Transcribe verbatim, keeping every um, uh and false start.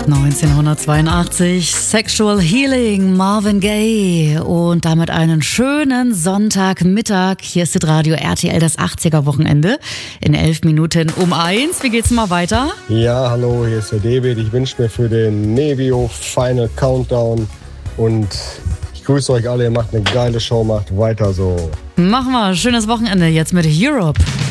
neunzehnhundertzweiundachtzig, Sexual Healing, Marvin Gaye und damit einen schönen Sonntagmittag. Hier ist das Radio R T L, das achtziger-Wochenende in elf Minuten um eins. Wie geht's mal weiter? Ja, hallo, hier ist der David. Ich wünsche mir für den Nevio Final Countdown und ich grüße euch alle. Ihr macht eine geile Show, macht weiter so. Machen wir, schönes Wochenende jetzt mit Europe.